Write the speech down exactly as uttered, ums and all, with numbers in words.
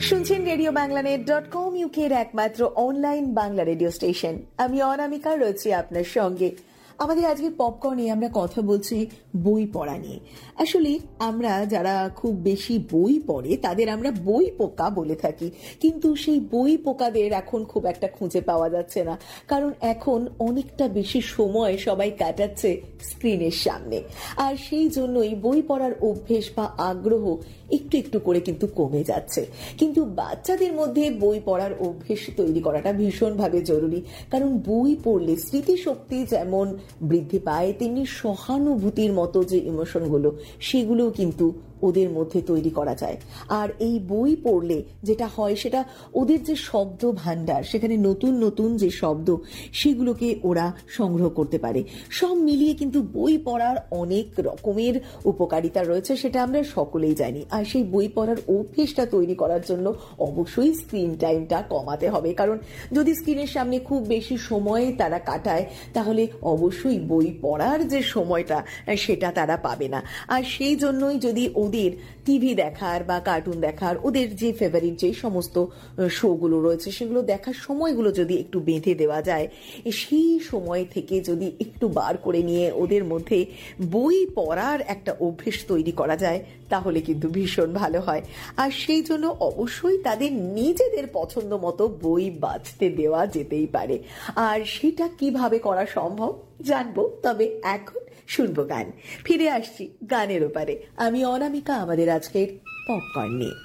শুনছেন radio বাংলানেট dot com ইউকের একমাত্র অনলাইন বাংলা রেডিও স্টেশন। আমি অনামিকা রয়েছি আপনার সঙ্গে। আমাদের আজকের পপকর্নে আমরা কথা বলছি বই পড়া নিয়ে। আসলে আমরা যারা খুব বেশি বই পড়ে তাদের আমরা বই পোকা বলে থাকি, কিন্তু সেই বই পোকাদের এখন খুব একটা খুঁজে পাওয়া যাচ্ছে না, কারণ এখন অনেকটা বেশি সময় সবাই কাটাচ্ছে স্ক্রিনের সামনে। আর সেই জন্যই বই পড়ার অভ্যেস বা আগ্রহ একটু একটু করে কিন্তু কমে যাচ্ছে। কিন্তু বাচ্চাদের মধ্যে বই পড়ার অভ্যেস তৈরি করাটা ভীষণভাবে জরুরি, কারণ বই পড়লে স্মৃতিশক্তি যেমন বৃদ্ধি পায়, তেমনি সহানুভূতির মতো যে ইমোশনগুলো সেগুলোও কিন্তু ওদের মধ্যে তৈরি করা যায়। আর এই বই পড়লে যেটা হয় সেটা ওদের যে শব্দ ভান্ডার, সেখানে নতুন নতুন যে শব্দ সেগুলোকে ওরা সংগ্রহ করতে পারে। সব মিলিয়ে কিন্তু বই পড়ার অনেক রকমের উপকারিতা রয়েছে, সেটা আমরা সকলেই জানি। আর সেই বই পড়ার অভ্যেসটা তৈরি করার জন্য অবশ্যই স্ক্রিন টাইমটা কমাতে হবে, কারণ যদি স্ক্রিনের সামনে খুব বেশি সময় তারা কাটায় তাহলে অবশ্যই বই পড়ার যে সময়টা সেটা তারা পাবে না। আর সেই জন্যই যদি ওদের টিভি দেখার বা কার্টুন দেখার, ওদের যে ফেভারিট যে সমস্ত শোগুলো রয়েছে সেগুলো দেখার সময়গুলো যদি একটু বেঁধে দেওয়া যায়, সেই সময় থেকে যদি একটু বার করে নিয়ে ওদের মধ্যে বই পড়ার একটা অভ্যেস তৈরি করা যায় তাহলে কিন্তু ভীষণ ভালো হয়। আর সেই জন্য অবশ্যই তাদের নিজেদের পছন্দ মতো বই বাছতে দেওয়া যেতেই পারে। আর সেটা কিভাবে করা সম্ভব জানবো, তবে এখন শুনবো গান। ফিরে আসছি গানের ওপারে। আমি অনামিকা, আমাদের আজকের পপকর্ন নিয়ে।